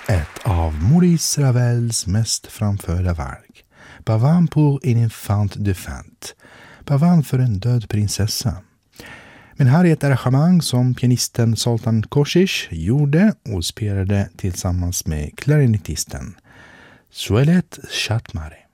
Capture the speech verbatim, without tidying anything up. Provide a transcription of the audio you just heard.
ett av Maurice Ravels mest framförda verk. Pavane pour une enfant de fente. Pavane för en död prinsessa. Men här är ett arrangemang som pianisten Zoltan Kosic gjorde och spelade tillsammans med klarinettisten Suelet Chatmare.